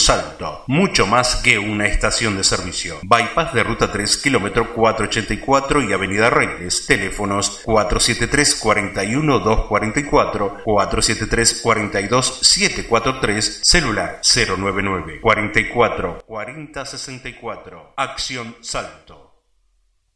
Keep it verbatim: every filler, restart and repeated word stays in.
Salto, mucho más que una estación de servicio. Bypass de Ruta tres, kilómetro cuatrocientos ochenta y cuatro y Avenida Reyes. Teléfonos cuatro siete tres, cuatro uno, dos cuatro cuatro, cuatro siete tres, cuatro dos, siete cuatro tres, celular cero nueve nueve, cuarenta y cuatro, cuarenta sesenta y cuatro. Acción Salto.